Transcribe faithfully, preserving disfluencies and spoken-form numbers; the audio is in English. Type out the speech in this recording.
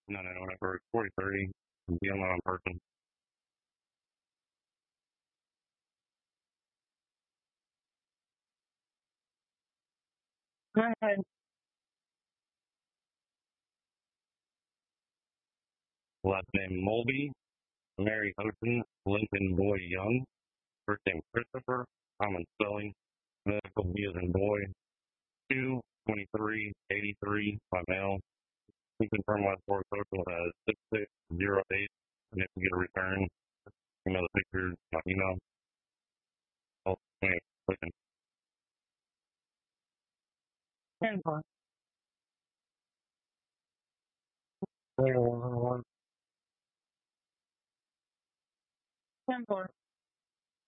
No, no, no, whatever. forty-three. The unknown person. Hi. Last name Mulby. Mary Houghton. Lincoln Boy Young. First name Christopher. Common spelling. Medical B as in boy. two twenty-three eighty-three by mail. You confirm last four social as six six zero eight. And if you get a return, email the picture, my email. Oh, wait, listen. ten four. ten four.